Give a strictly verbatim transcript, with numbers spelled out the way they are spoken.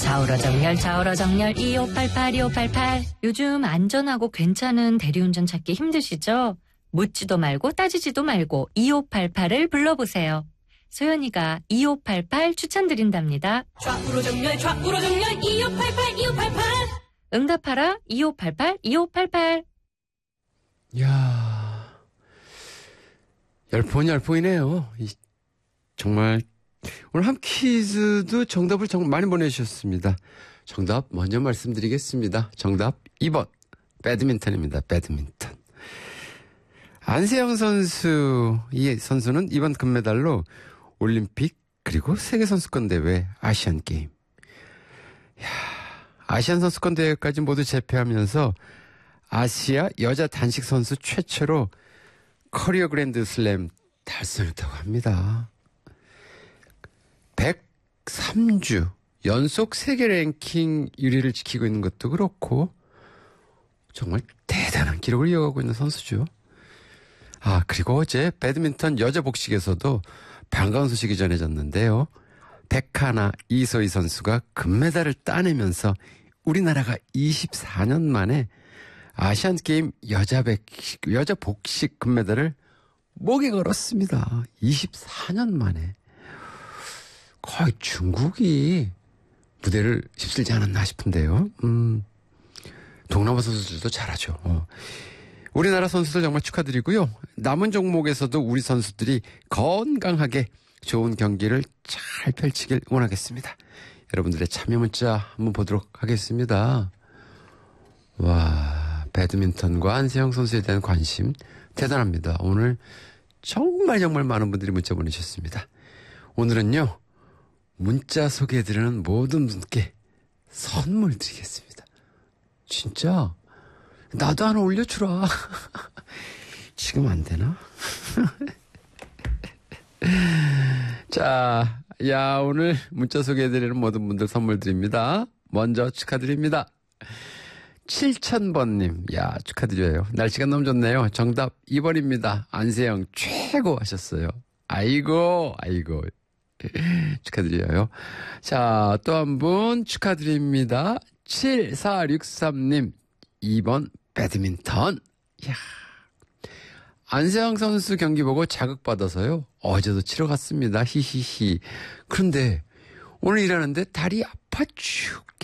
좌우로 정렬 좌우로 정렬 이오팔팔 이오팔팔. 요즘 안전하고 괜찮은 대리운전 찾기 힘드시죠? 묻지도 말고 따지지도 말고 이오팔팔을 불러보세요. 소연이가 이오팔팔 추천드린답니다. 좌우로 정렬 좌우로 정렬 이오팔팔 이오팔팔. 응답하라 이오팔팔 이오팔팔. 이야, 열포는 열포이네요. 이, 정말 오늘 한 퀴즈도 정답을 정말 많이 보내주셨습니다. 정답 먼저 말씀드리겠습니다. 정답 이 번 배드민턴입니다. 배드민턴. 안세영 선수, 이 선수는 이번 금메달로 올림픽 그리고 세계선수권대회, 아시안게임, 이야, 아시안 선수권대회까지 모두 제패하면서 아시아 여자 단식 선수 최초로 커리어 그랜드슬램 달성했다고 합니다. 백삼 주 연속 세계 랭킹 일 위를 지키고 있는 것도 그렇고 정말 대단한 기록을 이어가고 있는 선수죠. 아, 그리고 어제 배드민턴 여자 복식에서도 반가운 소식이 전해졌는데요. 백하나 이소희 선수가 금메달을 따내면서 우리나라가 이십사 년 만에 아시안게임 여자 백식, 여자 복식 금메달을 목에 걸었습니다. 이십사 년 만에. 거의 중국이 무대를 휩쓸지 않았나 싶은데요. 음, 동남아 선수들도 잘하죠. 어. 우리나라 선수들 정말 축하드리고요. 남은 종목에서도 우리 선수들이 건강하게 좋은 경기를 잘 펼치길 응원하겠습니다. 여러분들의 참여 문자 한번 보도록 하겠습니다. 와, 배드민턴과 안세영 선수에 대한 관심 대단합니다. 오늘 정말 정말 많은 분들이 문자 보내주셨습니다. 오늘은요, 문자 소개해드리는 모든 분께 선물 드리겠습니다. 진짜 나도 하나 올려주라. 지금 안 되나? 자, 야, 오늘 문자 소개해드리는 모든 분들 선물 드립니다. 먼저 축하드립니다. 칠천 번님, 야, 축하드려요. 날씨가 너무 좋네요. 정답 이 번입니다. 안세영 최고 하셨어요. 아이고, 아이고. 축하드려요. 자, 또 한 분 축하드립니다. 칠사육삼님, 이 번 배드민턴. 이야. 안세영 선수 경기 보고 자극받아서요. 어제도 치러 갔습니다. 히히히. 그런데 오늘 일하는데 다리 아파 죽겠어요.